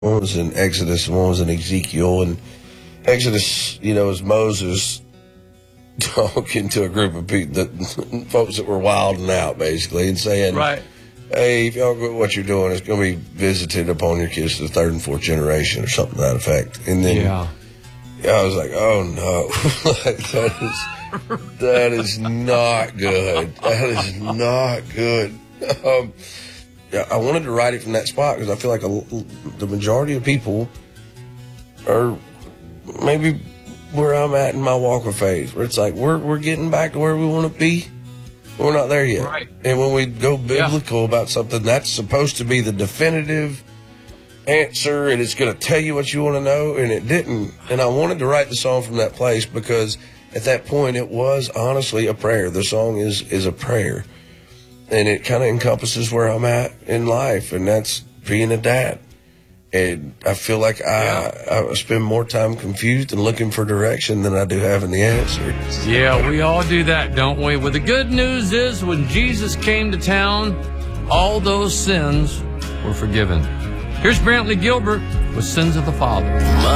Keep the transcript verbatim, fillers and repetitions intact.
One was in Exodus, and one was in Ezekiel. And Exodus, you know, is Moses talking to a group of people, that, folks that were wilding out, basically, and saying, right. hey, if y'all quit what you're doing, it's going to be visited upon your kids to the third and fourth generation, or something to that effect. And then yeah. I was like, oh, no. Like, that is, that is not good. That is not good. Um, yeah, I wanted to write it from that spot because I feel like a, the majority of people are maybe where I'm at in my walk of faith, where it's like we're we're getting back to where we want to be. We're not there yet. Right. And when we go biblical yeah. about something, that's supposed to be the definitive answer, and it's going to tell you what you want to know, and it didn't. And I wanted to write the song from that place because at that point it was honestly a prayer. The song is is a prayer, and it kind of encompasses where I'm at in life, and that's being a dad. And I feel like I, yeah. I spend more time confused and looking for direction than I do having the answers. Yeah, we all do that, don't we? Well, the good news is when Jesus came to town, all those sins were forgiven. Here's Brantley Gilbert with Sins of the Father.